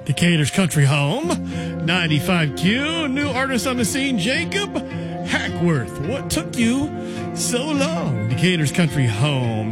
Decatur's Country Home. 95Q, new artist on the scene, Jacob Hackworth. What took you so long? Decatur's Country Home.